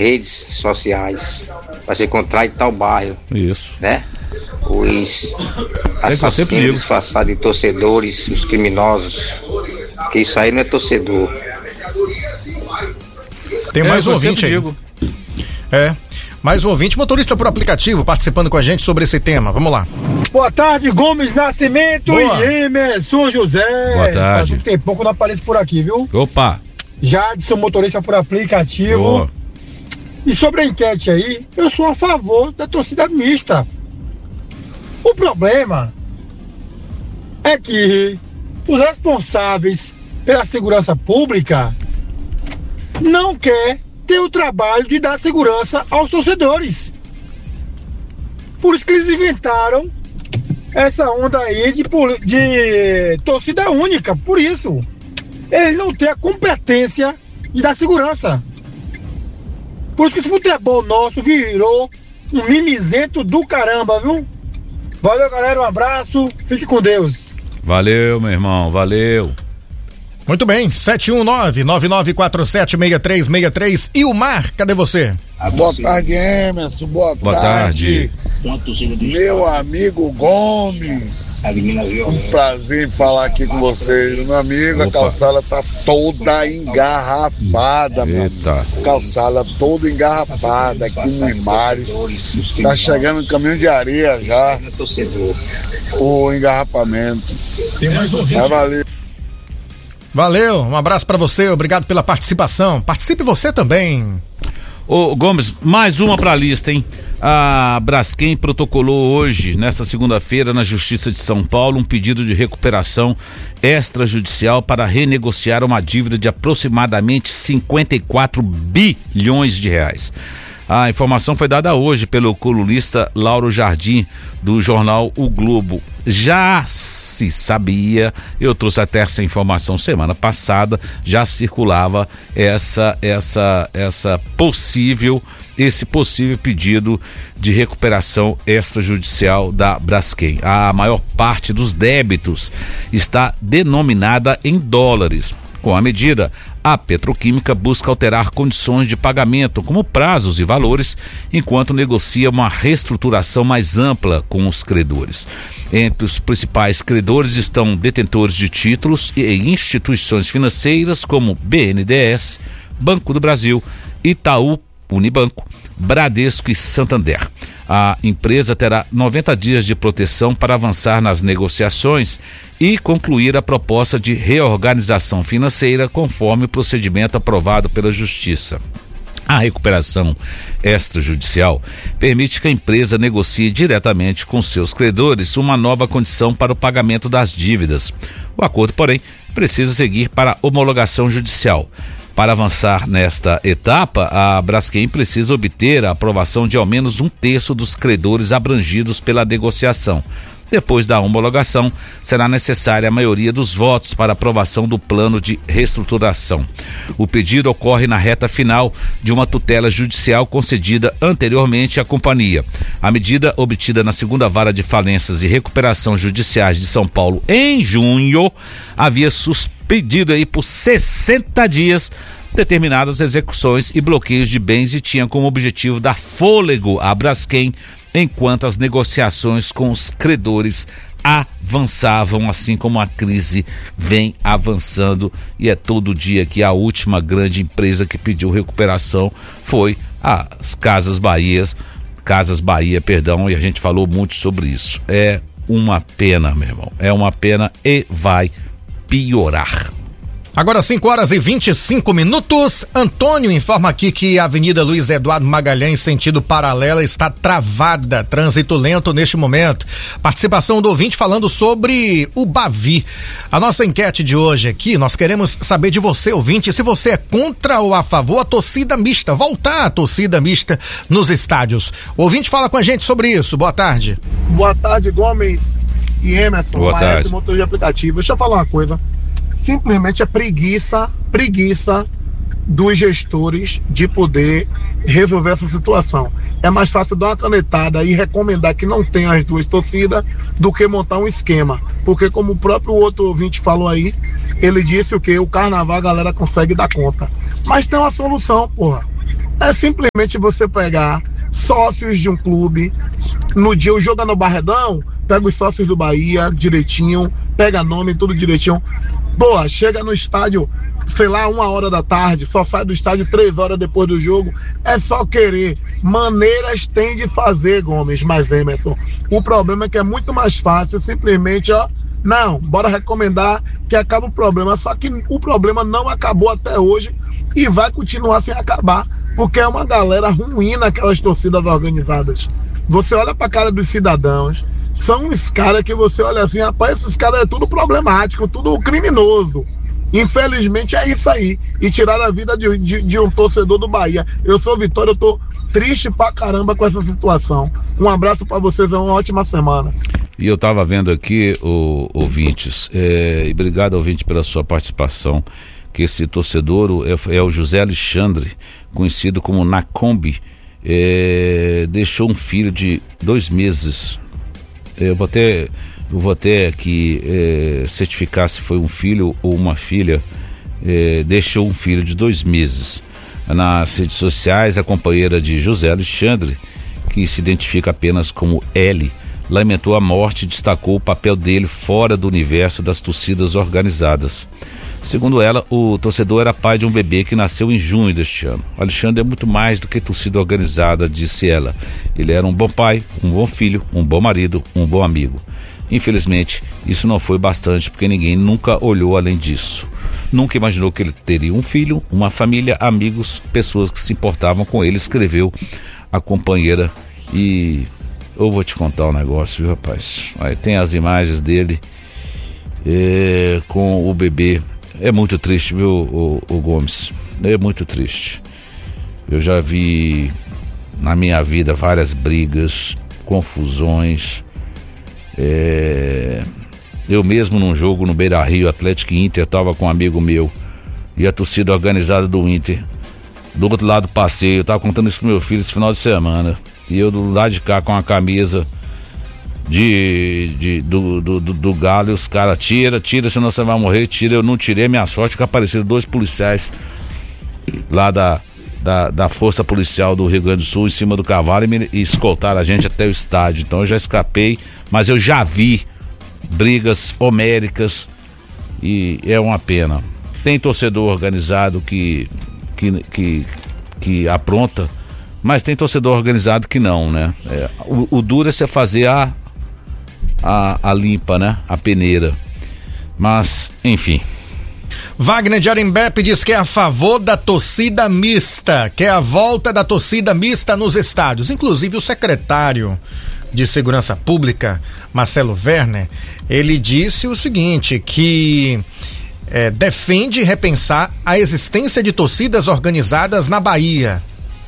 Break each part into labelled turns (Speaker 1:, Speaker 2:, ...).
Speaker 1: redes sociais para se encontrar em tal bairro.
Speaker 2: Isso.
Speaker 1: Né? Os assassinos disfarçados de torcedores, os criminosos. Que isso aí não é torcedor.
Speaker 3: Tem mais um ouvinte aí. Mais um ouvinte, motorista por aplicativo, participando com a gente sobre esse tema. Vamos lá.
Speaker 4: Boa tarde, Gomes Nascimento e Emerson José.
Speaker 2: Boa tarde.
Speaker 4: Faz um tempão que eu não apareço por aqui, viu?
Speaker 2: Opa.
Speaker 4: Jadson, motorista por aplicativo.
Speaker 2: Boa.
Speaker 4: E sobre a enquete aí, eu sou a favor da torcida mista. O problema é que os responsáveis pela segurança pública não quer ter o trabalho de dar segurança aos torcedores. Por isso que eles inventaram essa onda aí de torcida única. Por isso, eles não têm a competência de dar segurança. Por isso que esse futebol nosso virou um mimizento do caramba, viu? Valeu, galera, um abraço, fique com Deus.
Speaker 2: Valeu, meu irmão, valeu.
Speaker 3: Muito bem, 719-9947-6363. Ilmar, cadê você?
Speaker 5: Boa tarde, Emerson, boa tarde. Meu amigo Gomes, um prazer em falar aqui com você. Meu amigo, a calçada tá toda engarrafada, mano. Calçada toda engarrafada aqui no Imário. Tá chegando um caminhão de areia já, o engarrafamento. Valeu.
Speaker 3: Valeu, um abraço pra você, obrigado pela participação. Participe você também.
Speaker 2: Ô Gomes, mais uma pra lista, hein? A Braskem protocolou hoje, nessa segunda-feira, na Justiça de São Paulo, um pedido de recuperação extrajudicial para renegociar uma dívida de aproximadamente 54 bilhões de reais. A informação foi dada hoje pelo colunista Lauro Jardim, do jornal O Globo. Já se sabia, eu trouxe até essa informação semana passada, já circulava esse possível pedido de recuperação extrajudicial da Braskem. A maior parte dos débitos está denominada em dólares. Com a medida, a petroquímica busca alterar condições de pagamento, como prazos e valores, enquanto negocia uma reestruturação mais ampla com os credores. Entre os principais credores estão detentores de títulos e instituições financeiras como BNDES, Banco do Brasil, Itaú Unibanco, Bradesco e Santander. A empresa terá 90 dias de proteção para avançar nas negociações e concluir a proposta de reorganização financeira conforme o procedimento aprovado pela Justiça. A recuperação extrajudicial permite que a empresa negocie diretamente com seus credores uma nova condição para o pagamento das dívidas. O acordo, porém, precisa seguir para homologação judicial. Para avançar nesta etapa, a Braskem precisa obter a aprovação de ao menos 1/3 dos credores abrangidos pela negociação. Depois da homologação, será necessária a maioria dos votos para aprovação do plano de reestruturação. O pedido ocorre na reta final de uma tutela judicial concedida anteriormente à companhia. A medida, obtida na segunda vara de falências e recuperação judiciais de São Paulo em junho, havia suspendido aí por 60 dias determinadas execuções e bloqueios de bens e tinha como objetivo dar fôlego à Braskem enquanto as negociações com os credores avançavam, assim como a crise vem avançando, e é todo dia que a última grande empresa que pediu recuperação foi as Casas Bahia, e a gente falou muito sobre isso. É uma pena, meu irmão, é uma pena e vai piorar.
Speaker 3: Agora 5h25. Antônio informa aqui que a Avenida Luiz Eduardo Magalhães, sentido paralela, está travada, trânsito lento neste momento. Participação do ouvinte falando sobre o Bavi. A nossa enquete de hoje aqui, nós queremos saber de você, ouvinte, se você é contra ou a favor a torcida mista, voltar a torcida mista nos estádios. O ouvinte fala com a gente sobre isso. Boa tarde.
Speaker 6: Boa tarde, Gomes e Emerson.
Speaker 2: Boa tarde.
Speaker 6: Motor de aplicativo. Deixa eu falar uma coisa. Simplesmente é preguiça dos gestores de poder resolver essa situação. É mais fácil dar uma canetada e recomendar que não tenha as duas torcidas do que montar um esquema. Porque como o próprio outro ouvinte falou aí, ele disse o que? O carnaval a galera consegue dar conta. Mas tem uma solução, porra. É simplesmente você pegar sócios de um clube, no dia o jogo é no Barredão, pega os sócios do Bahia direitinho, pega nome, tudo direitinho. Boa, chega no estádio, sei lá, 1h da tarde, só sai do estádio 3 horas depois do jogo. É só querer. Maneiras tem de fazer, Gomes, mas Emerson, o problema é que é muito mais fácil simplesmente, não, bora recomendar que acaba o problema. Só que o problema não acabou até hoje e vai continuar sem acabar, porque é uma galera ruim naquelas torcidas organizadas. Você olha pra cara dos cidadãos, são uns caras que você olha assim, rapaz, esses caras é tudo problemático, tudo criminoso. Infelizmente é isso aí. E tiraram a vida de um torcedor do Bahia. Eu sou Vitória, eu tô triste pra caramba com essa situação. Um abraço pra vocês, é uma ótima semana.
Speaker 2: E eu tava vendo aqui, ouvintes, e obrigado, ouvinte, pela sua participação, que esse torcedor é o José Alexandre, conhecido como Nacombi, deixou um filho de 2 meses. Eu vou até aqui certificar se foi um filho ou uma filha. Deixou um filho de 2 meses. Nas redes sociais, a companheira de José Alexandre, que se identifica apenas como L, lamentou a morte e destacou o papel dele fora do universo das torcidas organizadas. Segundo ela, o torcedor era pai de um bebê que nasceu em junho deste ano. O Alexandre é muito mais do que torcida organizada, disse ela. Ele era um bom pai, um bom filho, um bom marido, um bom amigo. Infelizmente, isso não foi bastante, porque ninguém nunca olhou além disso. Nunca imaginou que ele teria um filho, uma família, amigos, pessoas que se importavam com ele, escreveu a companheira. E eu vou te contar um negócio, viu, rapaz? Aí tem as imagens dele com o bebê. É muito triste, viu, o Gomes? É muito triste. Eu já vi na minha vida várias brigas, confusões. Eu mesmo num jogo no Beira-Rio, Atlético e Inter, tava com um amigo meu e a torcida organizada do Inter do outro lado do passeio. Eu tava contando isso pro meu filho esse final de semana, e eu do lado de cá com a camisa do Galo, e os caras tira, senão você vai morrer, tira. Eu não tirei, minha sorte que apareceram 2 policiais lá da Força Policial do Rio Grande do Sul em cima do cavalo e escoltaram a gente até o estádio. Então eu já escapei, mas eu já vi brigas homéricas e é uma pena. Tem torcedor organizado que apronta, mas tem torcedor organizado que não, né? O duro é você fazer a limpa, né? A peneira. Mas, enfim.
Speaker 3: Wagner de Arembepe diz que é a favor da torcida mista, que é a volta da torcida mista nos estádios. Inclusive o secretário de Segurança Pública, Marcelo Werner, ele disse o seguinte, que defende repensar a existência de torcidas organizadas na Bahia.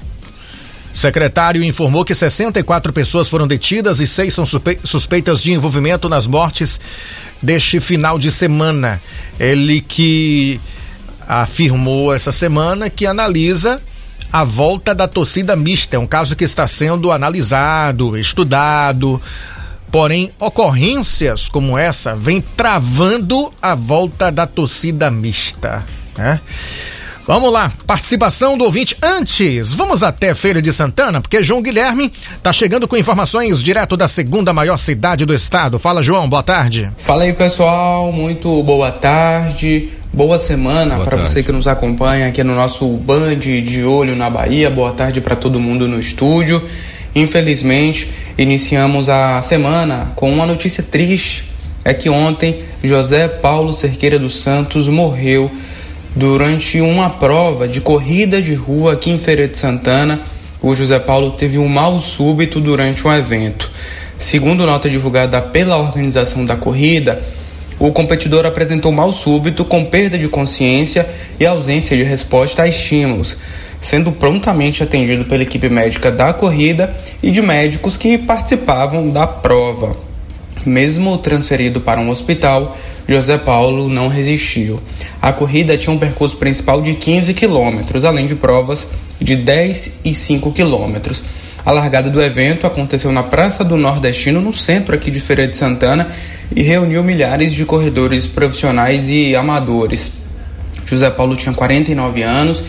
Speaker 3: O secretário informou que 64 pessoas foram detidas e 6 são suspeitas de envolvimento nas mortes deste final de semana. Ele que afirmou essa semana que analisa a volta da torcida mista. É um caso que está sendo analisado, estudado, porém ocorrências como essa vêm travando a volta da torcida mista, né? Vamos lá, participação do ouvinte. Antes, vamos até Feira de Santana, porque João Guilherme tá chegando com informações direto da 2ª maior cidade do estado. Fala, João, boa tarde.
Speaker 7: Fala aí, pessoal, muito boa tarde, boa semana para você que nos acompanha aqui no nosso Band de Olho na Bahia. Boa tarde para todo mundo no estúdio. Infelizmente, iniciamos a semana com uma notícia triste. É que ontem, José Paulo Cerqueira dos Santos morreu durante uma prova de corrida de rua aqui em Feira de Santana. O José Paulo teve um mal súbito durante um evento. Segundo nota divulgada pela organização da corrida, o competidor apresentou mal súbito com perda de consciência e ausência de resposta a estímulos, sendo prontamente atendido pela equipe médica da corrida e de médicos que participavam da prova. Mesmo transferido para um hospital, José Paulo não resistiu. A corrida tinha um percurso principal de 15 quilômetros, além de provas de 10 e 5 quilômetros. A largada do evento aconteceu na Praça do Nordestino, no centro aqui de Feira de Santana, e reuniu milhares de corredores profissionais e amadores. José Paulo tinha 49 anos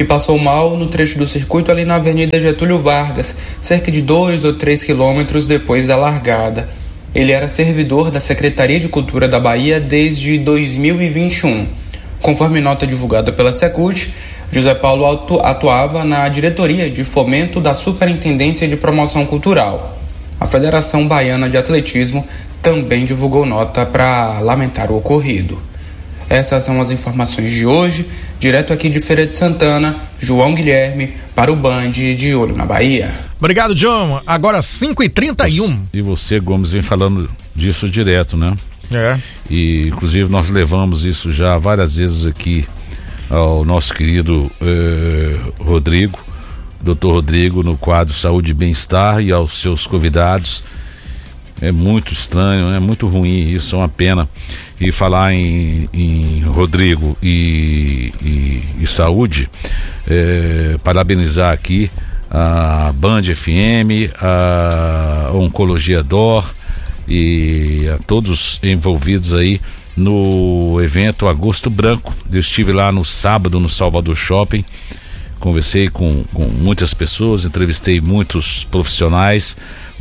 Speaker 7: e passou mal no trecho do circuito ali na Avenida Getúlio Vargas, cerca de 2 ou 3 quilômetros depois da largada. Ele era servidor da Secretaria de Cultura da Bahia desde 2021. Conforme nota divulgada pela Secult, José Paulo atuava na diretoria de fomento da Superintendência de Promoção Cultural. A Federação Baiana de Atletismo também divulgou nota para lamentar o ocorrido. Essas são as informações de hoje, direto aqui de Feira de Santana, João Guilherme, para o Band de Olho na Bahia.
Speaker 3: Obrigado, John. Agora 5h31.
Speaker 2: E você, Gomes, vem falando disso direto, né? E inclusive nós levamos isso já várias vezes aqui ao nosso querido Rodrigo, Dr. Rodrigo, no quadro Saúde e Bem-Estar, e aos seus convidados. É muito estranho, é muito ruim isso, é uma pena. E falar em Rodrigo e saúde, parabenizar aqui a Band FM, a Oncologia DOR e a todos envolvidos aí no evento Agosto Branco. Eu estive lá no sábado no Salvador Shopping, conversei com muitas pessoas, entrevistei muitas profissionais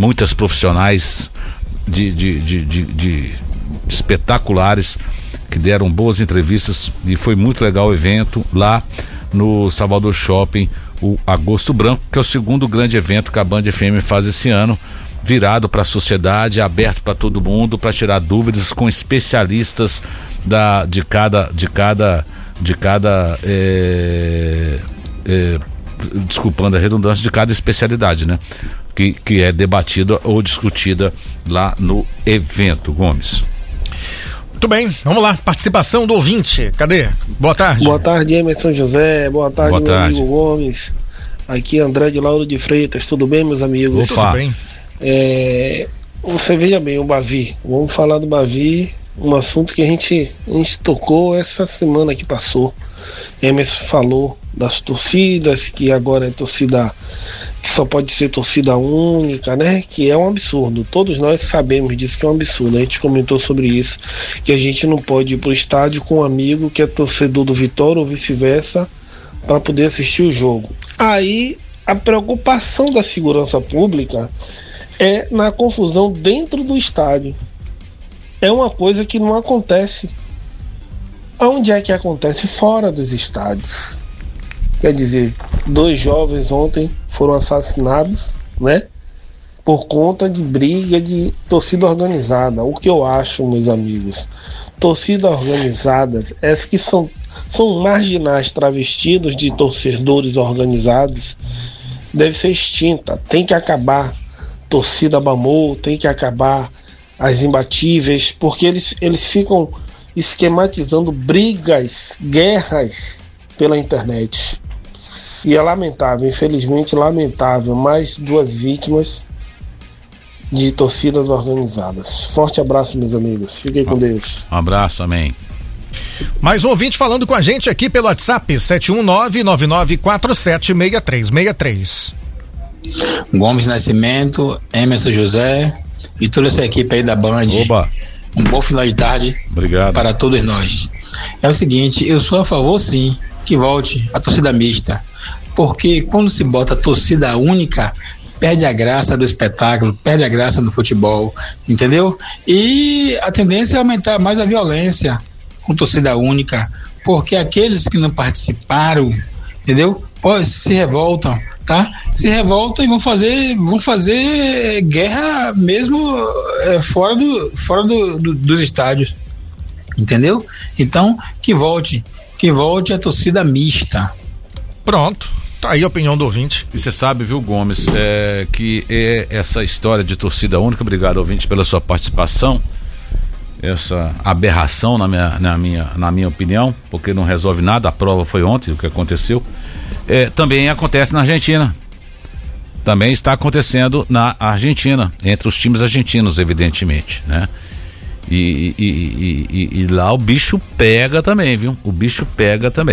Speaker 2: de espetaculares que deram boas entrevistas, e foi muito legal o evento lá no Salvador Shopping, o Agosto Branco, que é o segundo grande evento que a Band FM faz esse ano, virado para a sociedade, aberto para todo mundo, para tirar dúvidas com especialistas de cada desculpando a redundância, de cada especialidade, né? Que é debatida ou discutida lá no evento, Gomes.
Speaker 3: Muito bem, vamos lá, participação do ouvinte, cadê? Boa tarde.
Speaker 8: Boa tarde, Emerson José, boa tarde, meu amigo Gomes. Aqui André de Lauro de Freitas, tudo bem, meus amigos?
Speaker 3: Opa. Tudo bem.
Speaker 8: Você veja bem, o Bavi, vamos falar do Bavi, um assunto que a gente tocou essa semana que passou. Emerson falou das torcidas, que agora é torcida, que só pode ser torcida única, né? Que é um absurdo. Todos nós sabemos disso, que é um absurdo. A gente comentou sobre isso, que a gente não pode ir pro estádio com um amigo que é torcedor do Vitória ou vice-versa para poder assistir o jogo. Aí a preocupação da segurança pública é na confusão dentro do estádio. É uma coisa que não acontece. Aonde é que acontece? Fora dos estádios. Quer dizer, 2 jovens ontem foram assassinados, né? Por conta de briga de torcida organizada. O que eu acho, meus amigos, torcida organizada, essas que são marginais travestidos de torcedores organizados, deve ser extinta. Tem que acabar. Torcida Bamou, tem que acabar as imbatíveis, porque eles ficam esquematizando brigas, guerras pela internet. E é lamentável, infelizmente lamentável, mais 2 vítimas de torcidas organizadas. Forte abraço, meus amigos, fiquem com Deus.
Speaker 2: Um abraço, amém.
Speaker 3: Mais um ouvinte falando com a gente aqui pelo WhatsApp, 719-9947-6363.
Speaker 9: Gomes Nascimento, Emerson José e toda essa equipe aí da Band.
Speaker 2: Oba.
Speaker 9: Um bom final de tarde.
Speaker 2: Obrigado.
Speaker 9: Para todos nós. É o seguinte, eu sou a favor sim que volte a torcida mista, porque quando se bota a torcida única, perde a graça do espetáculo, perde a graça do futebol, entendeu? E a tendência é aumentar mais a violência com torcida única, porque aqueles que não participaram, entendeu? Se revoltam, tá? Se revoltam e vão fazer guerra mesmo fora dos estádios, entendeu? Então que volte a torcida mista.
Speaker 3: Pronto, tá aí a opinião do ouvinte.
Speaker 2: E você sabe, viu, Gomes, que essa história de torcida única, obrigado, ouvinte, pela sua participação, essa aberração na minha opinião, porque não resolve nada, a prova foi ontem o que aconteceu. Também acontece na Argentina. Também está acontecendo na Argentina, entre os times argentinos, evidentemente, né? E lá o bicho pega também, viu? O bicho pega também.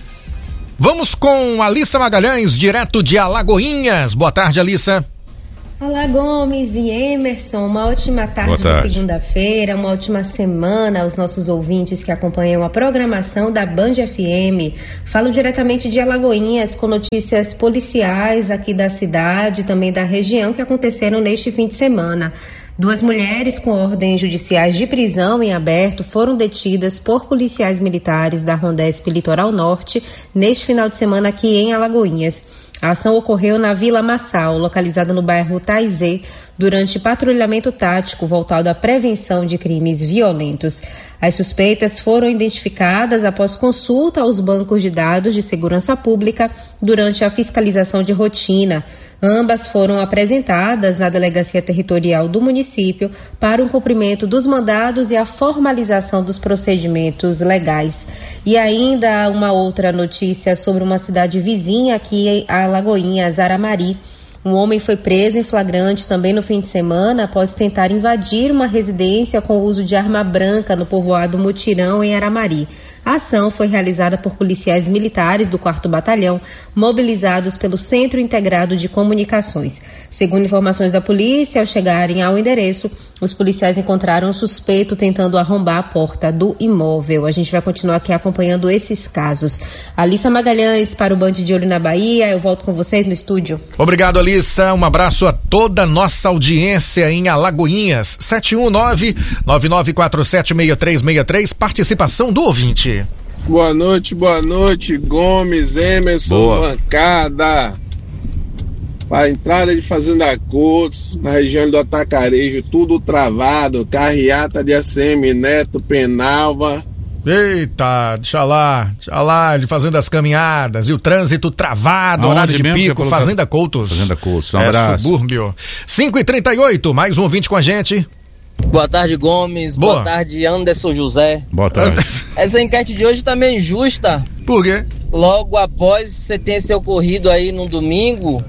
Speaker 3: Vamos com Alissa Magalhães, direto de Alagoinhas. Boa tarde, Alissa.
Speaker 10: Olá, Gomes e Emerson, uma ótima tarde de segunda-feira, uma ótima semana aos nossos ouvintes que acompanham a programação da Band FM. Falo diretamente de Alagoinhas com notícias policiais aqui da cidade e também da região que aconteceram neste fim de semana. 2 mulheres com ordens judiciais de prisão em aberto foram detidas por policiais militares da Rondesp Litoral Norte neste final de semana aqui em Alagoinhas. A ação ocorreu na Vila Massal, localizada no bairro Taizê, durante patrulhamento tático voltado à prevenção de crimes violentos. As suspeitas foram identificadas após consulta aos bancos de dados de segurança pública durante a fiscalização de rotina. Ambas foram apresentadas na Delegacia Territorial do município para o cumprimento dos mandados e a formalização dos procedimentos legais. E ainda uma outra notícia sobre uma cidade vizinha aqui em Alagoinhas, Aramari. Um homem foi preso em flagrante também no fim de semana após tentar invadir uma residência com o uso de arma branca no povoado Mutirão, em Aramari. A ação foi realizada por policiais militares do 4º Batalhão, mobilizados pelo Centro Integrado de Comunicações. Segundo informações da polícia, ao chegarem ao endereço, os policiais encontraram um suspeito tentando arrombar a porta do imóvel. A gente vai continuar aqui acompanhando esses casos. Alissa Magalhães para o Band de Olho na Bahia. Eu volto com vocês no estúdio.
Speaker 3: Obrigado, Alissa. Um abraço a toda a nossa audiência em Alagoinhas. 719-9947-6363. Participação do ouvinte.
Speaker 11: Boa noite, Gomes, Emerson, bancada. A entrada de Fazenda Coutos, na região do Atacarejo, tudo travado, carreata de ACM Neto, Penalva.
Speaker 3: Eita, deixa lá, de Fazenda das Caminhadas, e o trânsito travado, horário de pico, Fazenda Coutos.
Speaker 2: Fazenda Coutos, um abraço.
Speaker 3: Subúrbio. 5h38, mais um ouvinte com a gente.
Speaker 12: Boa tarde, Gomes. Boa tarde, Anderson José.
Speaker 2: Boa tarde.
Speaker 12: Essa enquete de hoje também é injusta.
Speaker 3: Por quê?
Speaker 12: Logo após você ter esse ocorrido aí num domingo,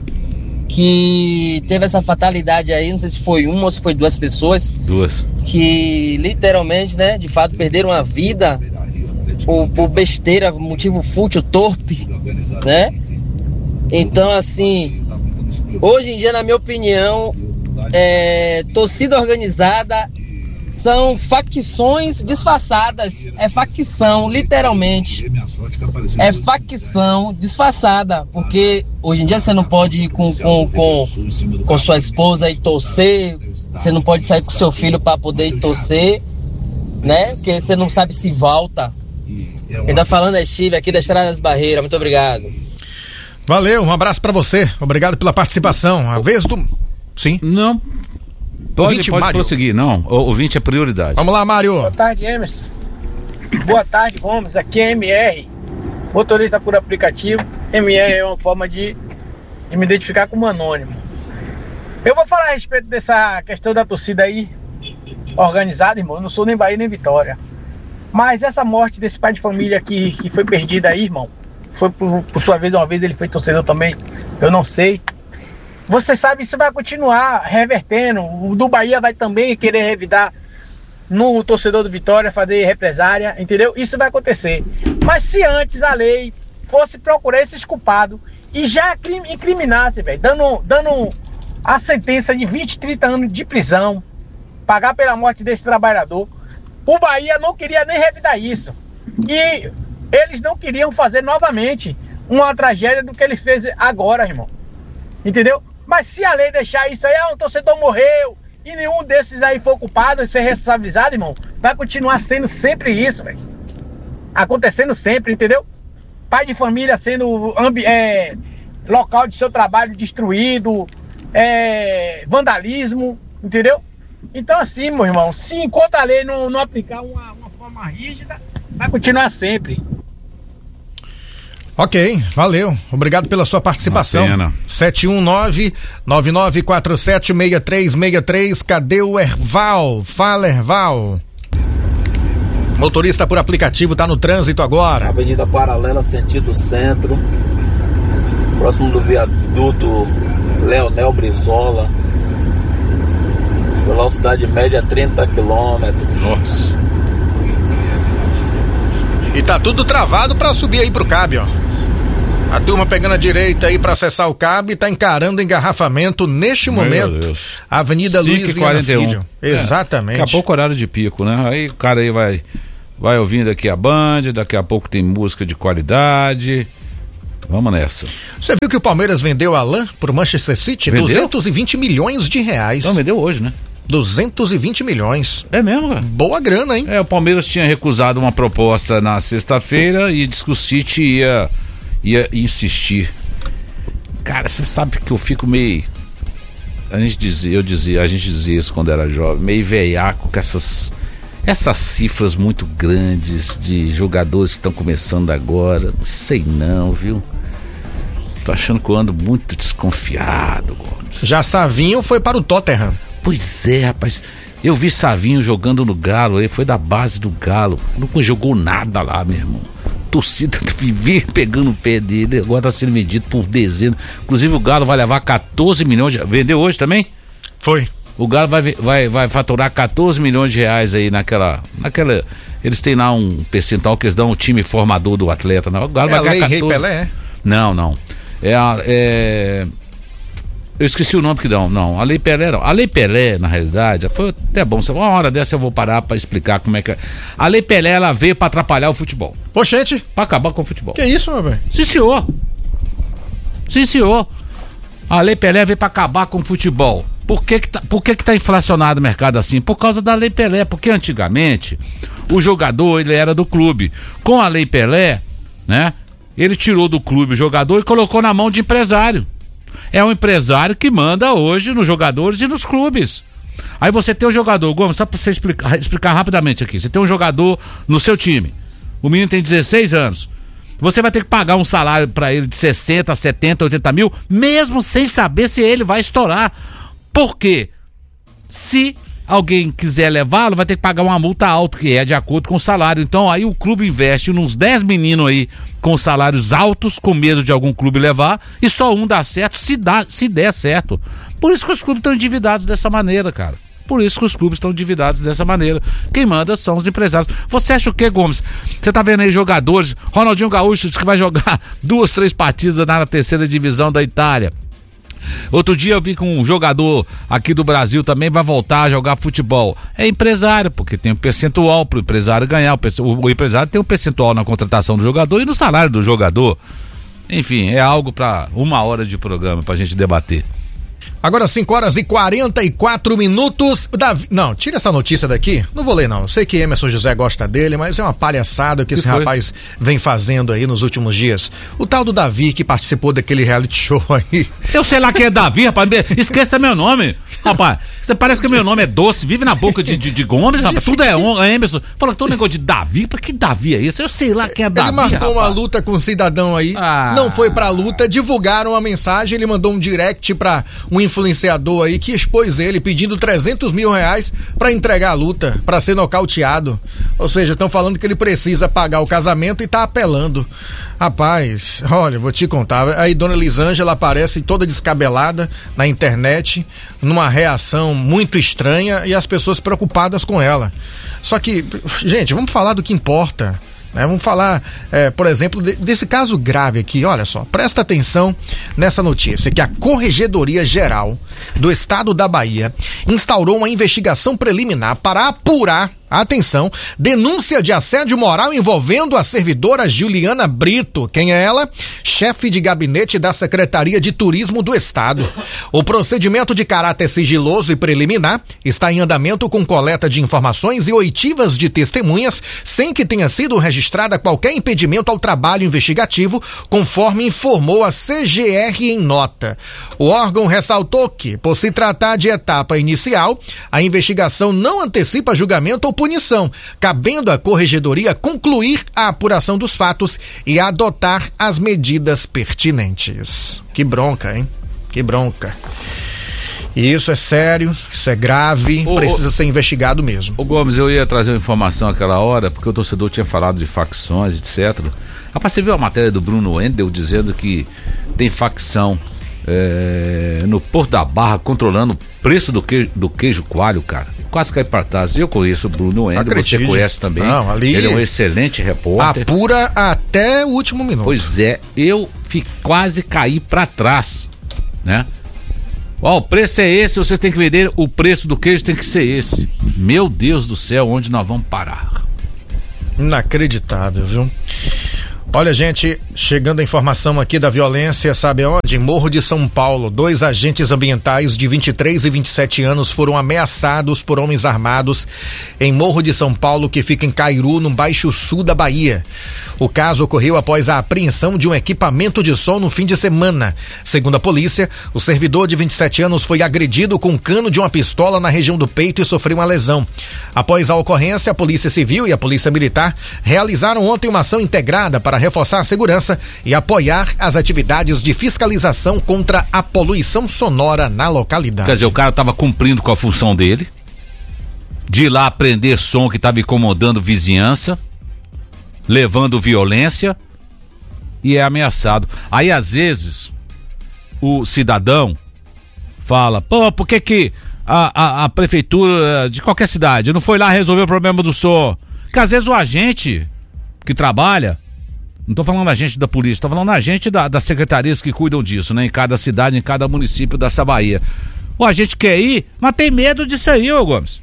Speaker 12: que teve essa fatalidade aí, não sei se foi uma ou se foi 2 pessoas.
Speaker 2: 2.
Speaker 12: Que literalmente, né, de fato perderam a vida por besteira, motivo fútil, torpe, né? Então, assim, hoje em dia, na minha opinião, torcida organizada são facções disfarçadas. É facção, literalmente. É facção disfarçada. Porque hoje em dia você não pode ir com sua esposa e torcer. Você não pode sair com seu filho para poder ir torcer, né? Porque você não sabe se volta. Quem tá falando é Steve, aqui da Estrada das Barreiras. Muito obrigado.
Speaker 3: Valeu, um abraço para você. Obrigado pela participação. A vez do... Sim.
Speaker 2: Não. Pode prosseguir, não. O ouvinte é prioridade.
Speaker 3: Vamos lá, Mário.
Speaker 13: Boa tarde, Emerson. Boa tarde, Gomes. Aqui é MR, motorista por aplicativo. MR é uma forma de me identificar como anônimo. Eu vou falar a respeito dessa questão da torcida aí, organizada, irmão. Eu não sou nem Bahia nem Vitória. Mas essa morte desse pai de família que foi perdida aí, irmão, foi por sua vez, uma vez ele foi torcedor também, eu não sei. Você sabe, isso vai continuar revertendo. O do Bahia vai também querer revidar no torcedor do Vitória, fazer represária, entendeu? Isso vai acontecer. Mas se antes a lei fosse procurar esses culpados e já incriminasse, velho, dando a sentença de 20, 30 anos de prisão, pagar pela morte desse trabalhador, o Bahia não queria nem revidar isso. E eles não queriam fazer novamente uma tragédia do que eles fez agora, irmão. Entendeu? Mas se a lei deixar isso aí, um torcedor morreu e nenhum desses aí for culpado e ser responsabilizado, irmão, vai continuar sendo sempre isso, velho. Acontecendo sempre, entendeu? Pai de família sendo local de seu trabalho destruído, vandalismo, entendeu? Então assim, meu irmão, se enquanto a lei não aplicar uma forma rígida, vai continuar sempre.
Speaker 3: Ok, valeu. Obrigado pela sua participação. 719-9947-6363. Cadê o Erval? Fala, Erval. Motorista por aplicativo tá no trânsito agora.
Speaker 14: Avenida Paralela, sentido centro. Próximo do viaduto Leonel Brizola. Velocidade média 30 km.
Speaker 3: Nossa. E tá tudo travado pra subir aí pro Cabe, ó. A turma pegando a direita aí para acessar o cabo e tá encarando engarrafamento neste momento. Avenida Luiz Viana Filho. Exatamente.
Speaker 2: Daqui a pouco horário de pico, né? Aí o cara aí vai ouvindo aqui a Band, daqui a pouco tem música de qualidade. Vamos nessa.
Speaker 3: Você viu que o Palmeiras vendeu Alan pro Manchester City? Vendeu? 220 milhões de reais.
Speaker 2: Não, vendeu hoje, né?
Speaker 3: 220 milhões.
Speaker 2: É mesmo, cara?
Speaker 3: Boa grana, hein?
Speaker 2: O Palmeiras tinha recusado uma proposta na sexta-feira e disse que o City ia insistir. Cara, você sabe que eu fico meio... A gente dizia isso quando era jovem, meio veiaco com essas cifras muito grandes de jogadores que estão começando agora. Não sei não, viu? Tô achando que eu ando muito desconfiado, Gomes.
Speaker 3: Já Savinho foi para o Tottenham.
Speaker 2: Pois é, rapaz. Eu vi Savinho jogando no Galo, ele foi da base do Galo. Não jogou nada lá, meu irmão. Torcida vivia pegando o pé dele, agora tá sendo vendido por dezenas. Inclusive o Galo vai levar 14 milhões de... Vendeu hoje também?
Speaker 3: Foi.
Speaker 2: O Galo vai faturar 14 milhões de reais aí naquela... Eles têm lá um percentual que eles dão o time formador do atleta. Né? O Galo vai ganhar 14...
Speaker 3: Lei Rei Pelé?
Speaker 2: Não. Eu esqueci o nome que dão. Não, a Lei Pelé não. A Lei Pelé, na realidade, foi até bom. Uma hora dessa eu vou parar pra explicar como é que é. A Lei Pelé, ela veio pra atrapalhar o futebol.
Speaker 3: Poxente.
Speaker 2: Pra acabar com o futebol.
Speaker 3: Que isso, meu bem?
Speaker 2: Sim, senhor. A Lei Pelé veio pra acabar com o futebol. Por que tá inflacionado o mercado assim? Por causa da Lei Pelé. Porque antigamente, o jogador, ele era do clube. Com a Lei Pelé, né? Ele tirou do clube o jogador e colocou na mão de empresário. É um empresário que manda hoje nos jogadores e nos clubes. Aí você tem um jogador, Gomes, só pra você explicar rapidamente aqui. Você tem um jogador no seu time. O menino tem 16 anos. Você vai ter que pagar um salário pra ele de 60, 70, 80 mil, mesmo sem saber se ele vai estourar. Por quê? Se alguém quiser levá-lo, vai ter que pagar uma multa alta, que é de acordo com o salário. Então aí o clube investe nos 10 meninos aí com salários altos, com medo de algum clube levar, e só um dá certo, se der certo. Por isso que os clubes estão endividados dessa maneira, cara. Quem manda são os empresários. Você acha o que, Gomes? Você tá vendo aí jogadores, Ronaldinho Gaúcho diz que vai jogar 2, 3 partidas na terceira divisão da Itália. Outro dia eu vi que um jogador aqui do Brasil também vai voltar a jogar futebol. É empresário, porque tem um percentual pro empresário ganhar. O empresário tem um percentual na contratação do jogador e no salário do jogador. Enfim, é algo para 1 hora de programa pra gente debater.
Speaker 3: Agora 5h44. Davi... Não, tira essa notícia daqui. Não vou ler, não. Eu sei que Emerson José gosta dele, mas é uma palhaçada que esse rapaz vem fazendo aí nos últimos dias. O tal do Davi que participou daquele reality show aí.
Speaker 2: Eu sei lá quem é Davi, rapaz. Esqueça meu nome. Rapaz, você parece que meu nome é doce, vive na boca de Gomes, rapaz. Tudo é Emerson. Fala todo negócio de Davi. Pra que Davi é esse? Eu sei lá quem é Davi.
Speaker 3: Ele marcou
Speaker 2: rapaz.
Speaker 3: Uma luta com um cidadão aí. Não foi pra luta, divulgaram a mensagem. Ele mandou um direct pra um influenciador aí que expôs ele pedindo 300 mil reais pra entregar a luta, pra ser nocauteado. Ou seja, estão falando que ele precisa pagar o casamento e tá apelando. Rapaz, olha, vou te contar. Aí dona Elisângela aparece toda descabelada na internet, numa reação muito estranha e as pessoas preocupadas com ela. Só que, gente, vamos falar do que importa. Vamos falar, por exemplo, desse caso grave aqui. Olha só, presta atenção nessa notícia, que a Corregedoria Geral do Estado da Bahia instaurou uma investigação preliminar para apurar, atenção, denúncia de assédio moral envolvendo a servidora Juliana Brito. Quem é ela? Chefe de gabinete da Secretaria de Turismo do Estado. O procedimento de caráter sigiloso e preliminar está em andamento com coleta de informações e oitivas de testemunhas, sem que tenha sido registrada qualquer impedimento ao trabalho investigativo, conforme informou a CGR em nota. O órgão ressaltou que, por se tratar de etapa inicial, a investigação não antecipa julgamento ou punição, cabendo à Corregedoria concluir a apuração dos fatos e adotar as medidas pertinentes. Que bronca, hein? Que bronca. E isso é sério, isso é grave, precisa ser investigado mesmo.
Speaker 2: Ô Gomes, eu ia trazer uma informação àquela hora, porque o torcedor tinha falado de facções, etc. Rapaz, você viu a matéria do Bruno Wendel dizendo que tem facção no Porto da Barra, controlando o preço do queijo coalho, cara. Quase cai para trás. Eu conheço o Bruno Ender, você conhece também.
Speaker 3: Não, ali
Speaker 2: ele é um excelente repórter.
Speaker 3: Apura até o último minuto.
Speaker 2: Pois é, eu quase caí para trás, né? Ó, o preço é esse, vocês têm que vender, o preço do queijo tem que ser esse. Meu Deus do céu, onde nós vamos parar?
Speaker 3: Inacreditável, viu? Olha, gente, chegando a informação aqui da violência, sabe onde? Em Morro de São Paulo, 2 agentes ambientais de 23 e 27 anos foram ameaçados por homens armados em Morro de São Paulo, que fica em Cairu, no Baixo Sul da Bahia. O caso ocorreu após a apreensão de um equipamento de som no fim de semana. Segundo a polícia, o servidor de 27 anos foi agredido com um cano de uma pistola na região do peito e sofreu uma lesão. Após a ocorrência, a Polícia Civil e a Polícia Militar realizaram ontem uma ação integrada para reforçar a segurança e apoiar as atividades de fiscalização contra a poluição sonora na localidade.
Speaker 2: Quer dizer, o cara estava cumprindo com a função dele, de ir lá prender som que estava incomodando vizinhança, levando violência, e é ameaçado. Aí às vezes o cidadão fala, pô, por que a prefeitura de qualquer cidade não foi lá resolver o problema do som? Porque às vezes o agente que trabalha, não tô falando da gente da polícia, tô falando da gente das secretarias que cuidam disso, né? Em cada cidade, em cada município dessa Bahia. O agente quer ir, mas tem medo disso aí, ô Gomes.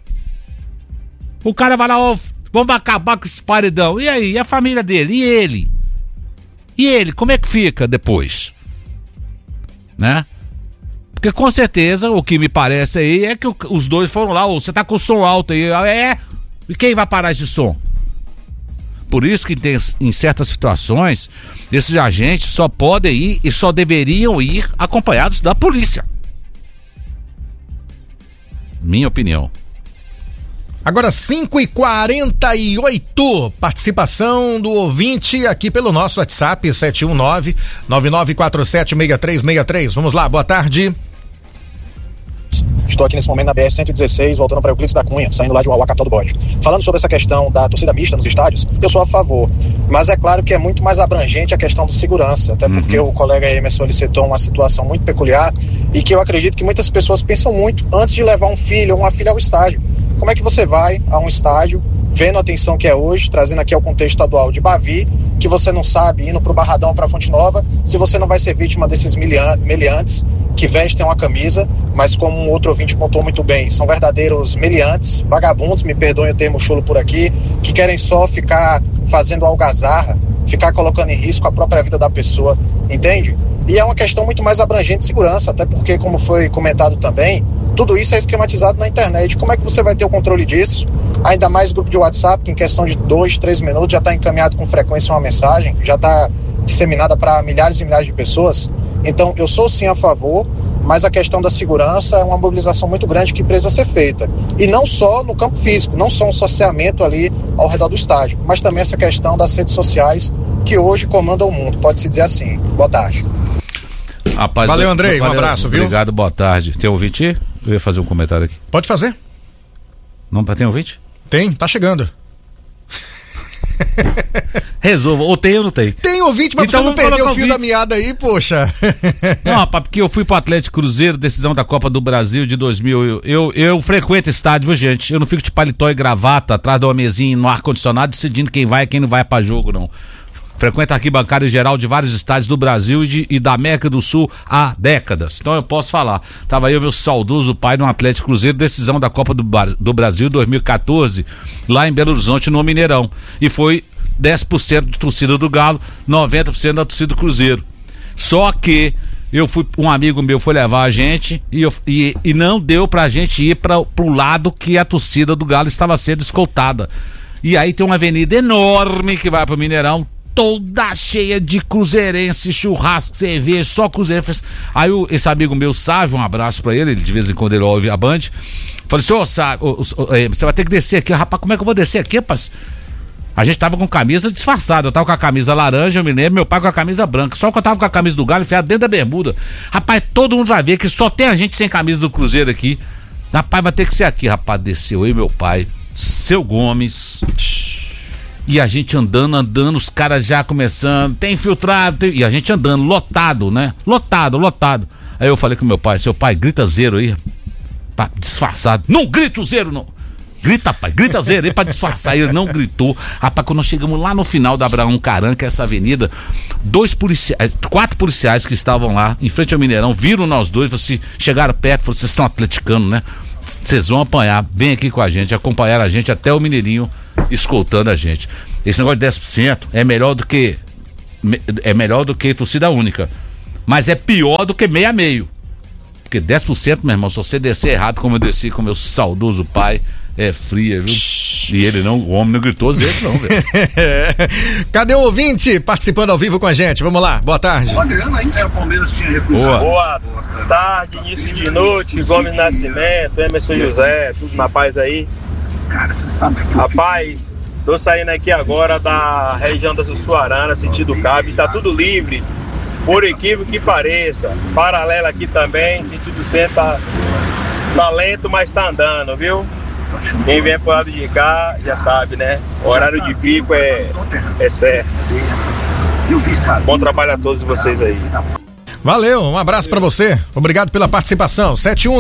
Speaker 2: O cara vai lá, ó, vamos acabar com esse paredão. E aí, e a família dele? E ele? E ele, como é que fica depois? Né? Porque com certeza, o que me parece aí é que os dois foram lá, você tá com o som alto aí, e quem vai parar esse som? Por isso que em certas situações, esses agentes só podem ir e só deveriam ir acompanhados da polícia. Minha opinião.
Speaker 3: Agora 5h48, participação do ouvinte aqui pelo nosso WhatsApp 719-9947-6363. Vamos lá, boa tarde.
Speaker 15: Estou aqui nesse momento na BR-116, voltando para Euclides da Cunha, saindo lá de Uauá, capital do Bode. Falando sobre essa questão da torcida mista nos estádios, eu sou a favor. Mas é claro que é muito mais abrangente a questão de segurança, até porque o colega Emerson ele citou uma situação muito peculiar e que eu acredito que muitas pessoas pensam muito antes de levar um filho ou uma filha ao estádio. Como é que você vai a um estádio, vendo a tensão que é hoje, trazendo aqui ao contexto estadual de Bavi, que você não sabe, indo para o Barradão, para Fonte Nova, se você não vai ser vítima desses meliantes que vestem uma camisa, mas como um outro ouvinte pontuou muito bem, são verdadeiros meliantes, vagabundos, me perdoem o termo chulo por aqui, que querem só ficar fazendo algazarra, ficar colocando em risco a própria vida da pessoa, entende? E é uma questão muito mais abrangente de segurança, até porque, como foi comentado também, tudo isso é esquematizado na internet. Como é que você vai ter o controle disso? Ainda mais grupo de WhatsApp, que em questão de 2, 3 minutos já está encaminhado com frequência uma mensagem, já está disseminada para milhares e milhares de pessoas. Então, eu sou sim a favor, mas a questão da segurança é uma mobilização muito grande que precisa ser feita. E não só no campo físico, não só um sociamento ali ao redor do estádio, mas também essa questão das redes sociais que hoje comandam o mundo, pode-se dizer assim. Boa tarde.
Speaker 2: Rapaz,
Speaker 3: valeu, Andrei, um abraço, viu?
Speaker 2: Obrigado, boa tarde. Tem ouvinte? Eu ia fazer um comentário aqui.
Speaker 3: Pode fazer.
Speaker 2: Não tem ouvinte?
Speaker 3: Tem, tá chegando.
Speaker 2: Resolva, ou tem ou não tem?
Speaker 3: Tem ouvinte, mas então você não perdeu o fio da meada aí, poxa.
Speaker 2: Não, rapaz, porque eu fui pro Atlético Cruzeiro, decisão da Copa do Brasil de 2000. Eu frequento estádio, viu, gente? Eu não fico de paletó e gravata atrás de uma mesinha no ar-condicionado decidindo quem vai e quem não vai pra jogo, não. Frequento a arquibancada em geral de vários estádios do Brasil e da América do Sul há décadas. Então eu posso falar. Tava aí o meu saudoso pai no Atlético Cruzeiro, decisão da Copa do Brasil 2014, lá em Belo Horizonte, no Mineirão. E foi 10% de torcida do Galo, 90% da torcida do Cruzeiro. Só que um amigo meu foi levar a gente e não deu pra gente ir pro lado que a torcida do Galo estava sendo escoltada. E aí tem uma avenida enorme que vai pro Mineirão, toda cheia de cruzeirense, churrasco, cerveja, só cruzeirense. Aí esse amigo meu, Sávio, um abraço pra ele, de vez em quando ele ouve a Band, falei assim, Sávio, você vai ter que descer aqui. Rapaz, como é que eu vou descer aqui, rapaz? A gente tava com camisa disfarçada, eu tava com a camisa laranja, eu me lembro, meu pai com a camisa branca, só que eu tava com a camisa do Galo enfiada dentro da bermuda. Rapaz, todo mundo vai ver que só tem a gente sem camisa do Cruzeiro aqui. Rapaz, vai ter que ser aqui, rapaz, desceu eu e meu pai, seu Gomes... E a gente andando, os caras já começando, tem infiltrado, e a gente andando, lotado, né? Lotado. Aí eu falei com meu pai, seu pai, grita zero aí, pra disfarçar. Não grita o zero, não. Grita, pai, grita zero aí pra disfarçar. Ele não gritou. Rapaz, quando nós chegamos lá no final da Abraão Caran, que é essa avenida, 4 policiais que estavam lá, em frente ao Mineirão, viram nós dois, assim, chegaram perto, falaram, vocês são atleticanos, né? Vocês vão apanhar, vem aqui com a gente, acompanharam a gente até o Mineirinho, escoltando a gente. Esse negócio de 10% é melhor do que torcida única, mas é pior do que meio a meio. Porque 10%, meu irmão, se você descer errado, como eu desci com meu saudoso pai, é fria, viu? E ele não, o homem não gritou zero, não, velho.
Speaker 3: Cadê o ouvinte participando ao vivo com a gente? Vamos lá, boa tarde.
Speaker 16: Boa tarde, início de noite, Gomes Nascimento, Emerson José, tudo na paz aí? Cara, você sabe que rapaz, tô saindo aqui agora da região da Sussuarana, sentido Cabo, e tá tudo livre, por equívoco que pareça. Paralela aqui também, sentido centro, tá lento, mas tá andando, viu? Quem vem pro lado de cá já sabe, né? O horário de pico é certo. Bom trabalho a todos vocês aí.
Speaker 3: Valeu, um abraço pra você. Obrigado pela participação.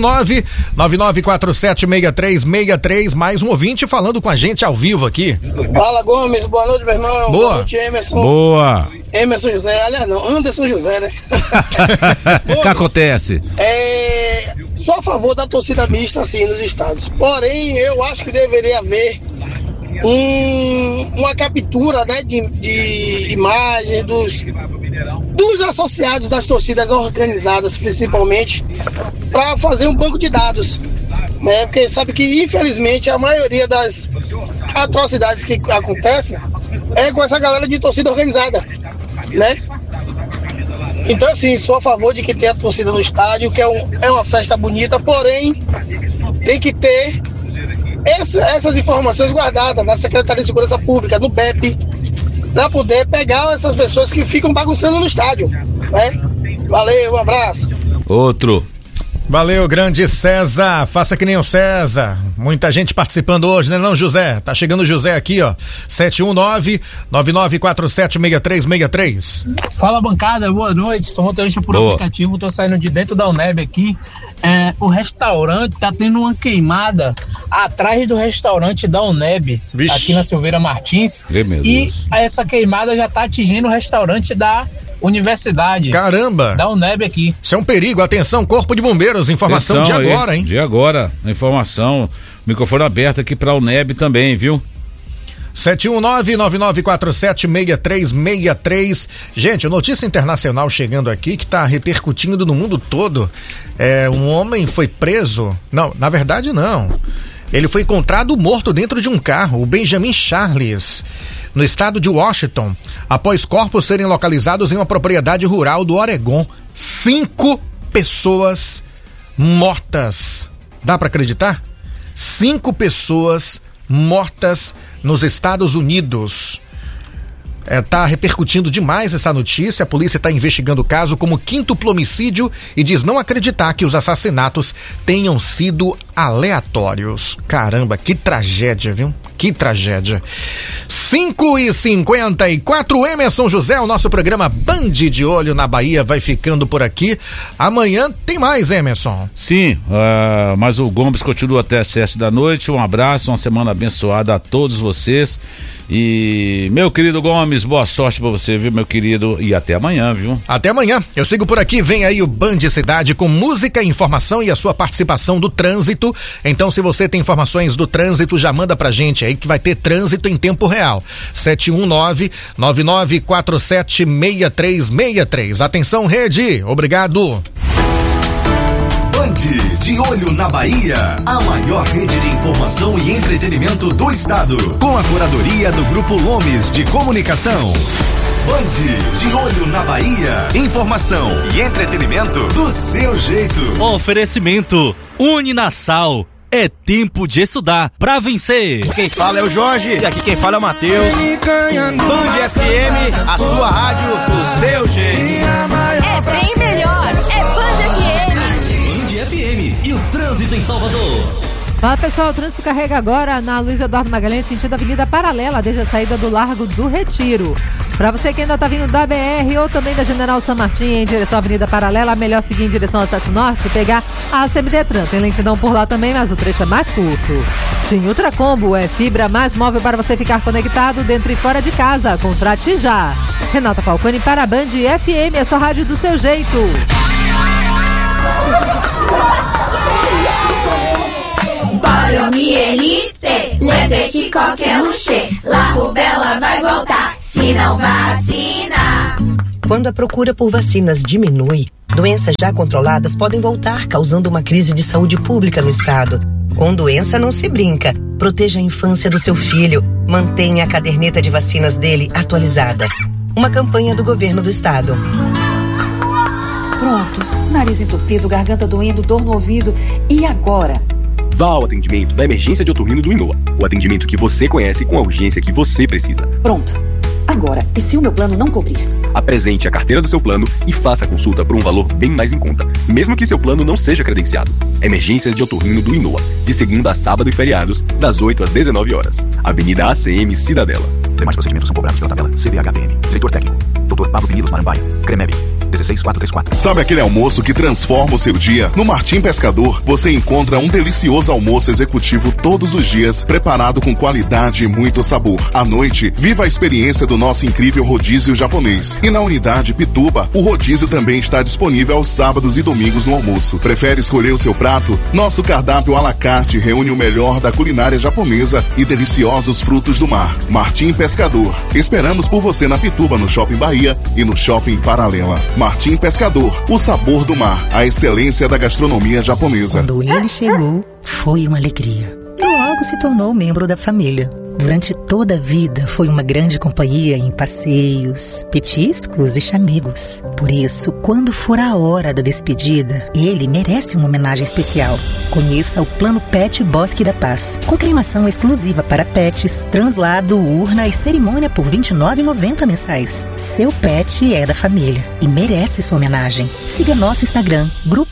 Speaker 3: 719-9947-6363. Mais um ouvinte falando com a gente ao vivo aqui.
Speaker 17: Fala, Gomes. Boa noite, meu irmão.
Speaker 3: Boa
Speaker 17: noite, Emerson.
Speaker 2: Boa.
Speaker 17: Emerson José. Aliás, não, Anderson José, né?
Speaker 2: O que acontece?
Speaker 17: Sou a favor da torcida mista, assim, nos estados. Porém, eu acho que deveria haver uma captura, né, de imagem dos associados das torcidas organizadas, principalmente, para fazer um banco de dados, né? Porque sabe que, infelizmente, a maioria das atrocidades que acontecem é com essa galera de torcida organizada, né? Então, assim, sou a favor de que tenha torcida no estádio, que é uma festa bonita, porém, tem que ter essas informações guardadas na Secretaria de Segurança Pública, no BEP, para poder pegar essas pessoas que ficam bagunçando no estádio, né? Valeu, um abraço.
Speaker 2: Outro.
Speaker 3: Valeu, grande César, faça que nem o César. Muita gente participando hoje, né não, José? Tá chegando o José aqui, ó. 719-9947-6363.
Speaker 18: Fala, bancada, boa noite. Sou motorista por aplicativo, tô saindo de dentro da UNEB aqui. O restaurante tá tendo uma queimada atrás do restaurante da UNEB, aqui na Silveira Martins. E essa queimada já tá atingindo o restaurante da Universidade.
Speaker 3: Caramba!
Speaker 18: Da UNEB aqui.
Speaker 3: Isso é um perigo. Atenção, Corpo de Bombeiros. Informação de agora, hein?
Speaker 2: De agora. A informação. Microfone aberto aqui pra UNEB também, viu?
Speaker 3: 719-9947-6363. Gente, notícia internacional chegando aqui que tá repercutindo no mundo todo. Um homem foi preso. Não, na verdade não. Ele foi encontrado morto dentro de um carro. O Benjamin Charles, no estado de Washington, após corpos serem localizados em uma propriedade rural do Oregon. 5 pessoas mortas. Dá pra acreditar? 5 pessoas mortas nos Estados Unidos. Tá repercutindo demais essa notícia. A polícia está investigando o caso como quíntuplo homicídio e diz não acreditar que os assassinatos tenham sido aleatórios. Caramba, que tragédia, viu? Que tragédia. 5h54, Emerson José, o nosso programa Band de Olho na Bahia vai ficando por aqui. Amanhã tem mais, Emerson.
Speaker 2: Sim, mas o Gomes continua até às 7 da noite. Um abraço, uma semana abençoada a todos vocês. E, meu querido Gomes, boa sorte pra você, viu, meu querido? E até amanhã, viu?
Speaker 3: Até amanhã. Eu sigo por aqui, vem aí o Band Cidade com música, informação e a sua participação do trânsito. Então, se você tem informações do trânsito, já manda pra gente aí que vai ter trânsito em tempo real. 719-9947-6363. Atenção, rede. Obrigado.
Speaker 19: Band de Olho na Bahia, a maior rede de informação e entretenimento do estado, com a curadoria do Grupo Lomes de Comunicação. Band de Olho na Bahia, informação e entretenimento do seu jeito.
Speaker 20: Oferecimento Uninasal. É tempo de estudar pra vencer.
Speaker 21: Quem fala é o Jorge e aqui quem fala é o Matheus. Band FM, a sua rádio do seu jeito.
Speaker 22: É bem melhor, é Band FM.
Speaker 20: Band FM e o trânsito em Salvador.
Speaker 23: Fala pessoal, o trânsito carrega agora na Luiz Eduardo Magalhães, sentido Avenida Paralela, desde a saída do Largo do Retiro.
Speaker 1: Para você que ainda tá vindo da BR ou também da General San Martin em direção à Avenida Paralela, melhor seguir em direção ao Acesso Norte e pegar a Semidetran. Tem lentidão por lá também, mas o trecho é mais curto. TIM Ultracombo é fibra mais móvel para você ficar conectado dentro e fora de casa. Contrate já. Renata Falcone para a Band FM, a sua rádio do seu jeito.
Speaker 4: Poliomielite, lepete coqueluche, la rubela vai voltar, se não vacina.
Speaker 23: Quando a procura por vacinas diminui, doenças já controladas podem voltar, causando uma crise de saúde pública no estado. Com doença não se brinca. Proteja a infância do seu filho. Mantenha a caderneta de vacinas dele atualizada. Uma campanha do governo do estado.
Speaker 24: Pronto. Nariz entupido, garganta doendo, dor no ouvido. E agora?
Speaker 25: Vá ao atendimento da emergência de otorrino do Inoa. O atendimento que você conhece com a urgência que você precisa.
Speaker 24: Pronto. Agora, e se o meu plano não cobrir?
Speaker 25: Apresente a carteira do seu plano e faça a consulta por um valor bem mais em conta, mesmo que seu plano não seja credenciado. Emergência de otorrino do Inoa, de segunda a sábado e feriados, das 8 às 19 horas. Avenida ACM Cidadela.
Speaker 26: Demais procedimentos são cobrados pela tabela CBHPM. Diretor técnico, Dr. Pablo Pinilos Marambaio, CREMEB. 16434.
Speaker 27: Sabe aquele almoço que transforma o seu dia? No Martim Pescador, você encontra um delicioso almoço executivo todos os dias, preparado com qualidade e muito sabor. À noite, viva a experiência do nosso incrível rodízio japonês. E na unidade Pituba, o rodízio também está disponível aos sábados e domingos no almoço. Prefere escolher o seu prato? Nosso cardápio à la carte reúne o melhor da culinária japonesa e deliciosos frutos do mar. Martim Pescador. Esperamos por você na Pituba, no Shopping Bahia e no Shopping Paralela. Martim Pescador, o sabor do mar, a excelência da gastronomia japonesa.
Speaker 28: Quando ele chegou, foi uma alegria. E logo se tornou membro da família. Durante toda a vida foi uma grande companhia em passeios, petiscos e chamegos. Por isso, quando for a hora da despedida, ele merece uma homenagem especial. Conheça o Plano Pet Bosque da Paz, com cremação exclusiva para pets, translado, urna e cerimônia por R$ 29,90 mensais. Seu pet é da família e merece sua homenagem. Siga nosso Instagram, Grupo